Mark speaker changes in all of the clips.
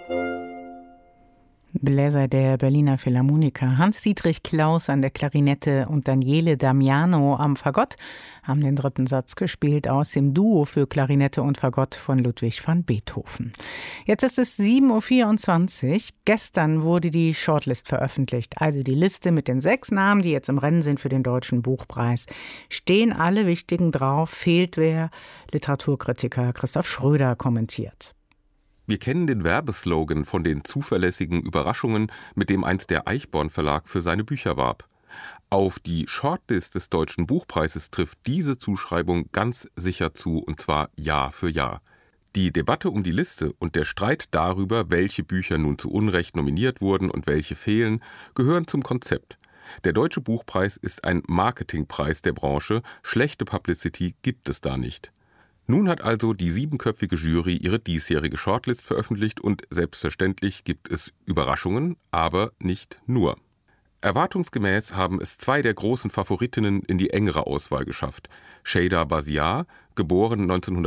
Speaker 1: Bläser der Berliner Philharmoniker Hans-Dietrich Klaus an der Klarinette und Daniele Damiano am Fagott haben den dritten Satz gespielt aus dem Duo für Klarinette und Fagott von Ludwig van Beethoven. Jetzt ist es 7:24 Uhr. Gestern wurde die Shortlist veröffentlicht, also die Liste mit den 6 Namen, die jetzt im Rennen sind für den Deutschen Buchpreis. Stehen alle wichtigen drauf, fehlt wer? Literaturkritiker Christoph Schröder kommentiert.
Speaker 2: Wir kennen den Werbeslogan von den zuverlässigen Überraschungen, mit dem einst der Eichborn Verlag für seine Bücher warb. Auf die Shortlist des Deutschen Buchpreises trifft diese Zuschreibung ganz sicher zu, und zwar Jahr für Jahr. Die Debatte um die Liste und der Streit darüber, welche Bücher nun zu Unrecht nominiert wurden und welche fehlen, gehören zum Konzept. Der Deutsche Buchpreis ist ein Marketingpreis der Branche, schlechte Publicity gibt es da nicht. Nun hat also die 7-köpfige Jury ihre diesjährige Shortlist veröffentlicht und selbstverständlich gibt es Überraschungen, aber nicht nur. Erwartungsgemäß haben es 2 der großen Favoritinnen in die engere Auswahl geschafft. Sheyda Basiar, geboren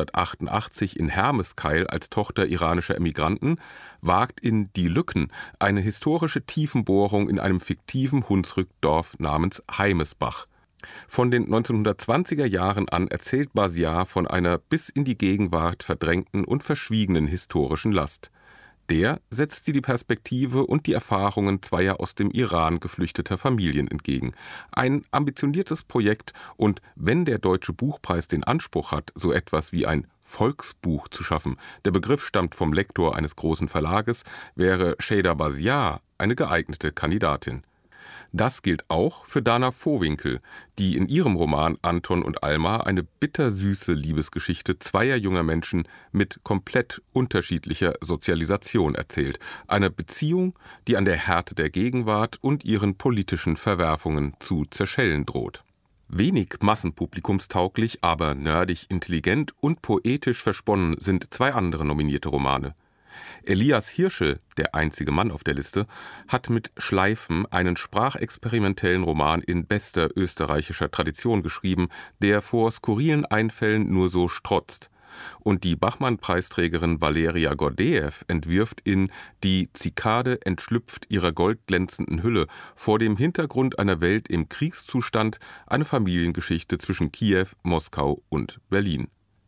Speaker 2: 1988 in Hermeskeil als Tochter iranischer Emigranten, wagt in Die Lücken eine historische Tiefenbohrung in einem fiktiven Hunsrückdorf namens Heimesbach. Von den 1920er Jahren an erzählt Basiar von einer bis in die Gegenwart verdrängten und verschwiegenen historischen Last. Der setzt sie die Perspektive und die Erfahrungen zweier aus dem Iran geflüchteter Familien entgegen. Ein ambitioniertes Projekt und wenn der Deutsche Buchpreis den Anspruch hat, so etwas wie ein Volksbuch zu schaffen, der Begriff stammt vom Lektor eines großen Verlages, wäre Sheyda Basiar eine geeignete Kandidatin. Das gilt auch für Dana Vohwinkel, die in ihrem Roman Anton und Alma eine bittersüße Liebesgeschichte zweier junger Menschen mit komplett unterschiedlicher Sozialisation erzählt. Eine Beziehung, die an der Härte der Gegenwart und ihren politischen Verwerfungen zu zerschellen droht. Wenig massenpublikumstauglich, aber nerdig intelligent und poetisch versponnen sind 2 andere nominierte Romane. Elias Hirsche, der einzige Mann auf der Liste, hat mit Schleifen einen sprachexperimentellen Roman in bester österreichischer Tradition geschrieben, der vor skurrilen Einfällen nur so strotzt. Und die Bachmann-Preisträgerin Valeria Gordeev entwirft in Die Zikade entschlüpft ihrer goldglänzenden Hülle vor dem Hintergrund einer Welt im Kriegszustand eine Familiengeschichte zwischen Kiew, Moskau und Berlin.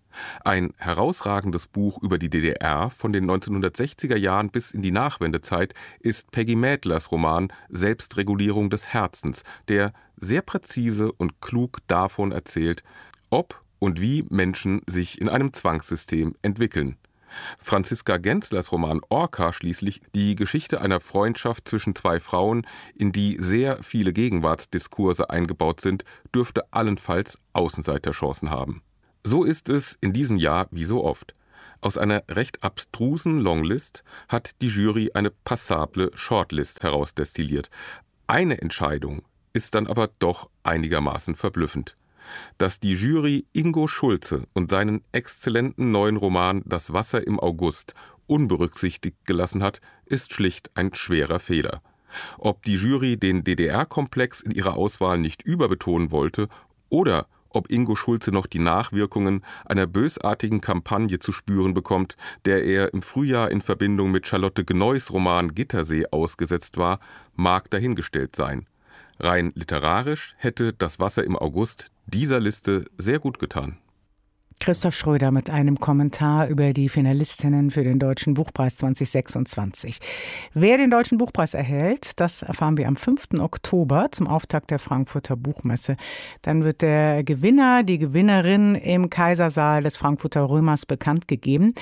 Speaker 2: Ein herausragendes Buch über die DDR von den 1960er Jahren bis in die Nachwendezeit ist Peggy Mädlers Roman Selbstregulierung des Herzens, der sehr präzise und klug davon erzählt, ob und wie Menschen sich in einem Zwangssystem entwickeln. Franziska Genslers Roman Orca schließlich die Geschichte einer Freundschaft zwischen 2 Frauen, in die sehr viele Gegenwartsdiskurse eingebaut sind, dürfte allenfalls Außenseiterchancen haben. So ist es in diesem Jahr wie so oft. Aus einer recht abstrusen Longlist hat die Jury eine passable Shortlist herausdestilliert. Eine Entscheidung ist dann aber doch einigermaßen verblüffend. Dass die Jury Ingo Schulze und seinen exzellenten neuen Roman Das Wasser im August unberücksichtigt gelassen hat, ist schlicht ein schwerer Fehler. Ob die Jury den DDR-Komplex in ihrer Auswahl nicht überbetonen wollte oder ob Ingo Schulze noch die Nachwirkungen einer bösartigen Kampagne zu spüren bekommt, der er im Frühjahr in Verbindung mit Charlotte Gneus Roman Gittersee ausgesetzt war, mag dahingestellt sein. Rein literarisch hätte Das Wasser im August dieser Liste sehr gut getan.
Speaker 1: Christoph Schröder mit einem Kommentar über die Finalistinnen für den Deutschen Buchpreis 2026. Wer den Deutschen Buchpreis erhält, das erfahren wir am 5. Oktober zum Auftakt der Frankfurter Buchmesse. Dann wird der Gewinner, die Gewinnerin im Kaisersaal des Frankfurter Römers bekannt gegeben.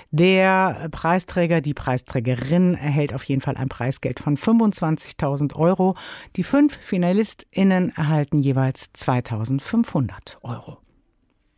Speaker 1: Der Preisträger, die Preisträgerin erhält auf jeden Fall ein Preisgeld von 25.000 €. Die 5 FinalistInnen erhalten jeweils 2.500 €.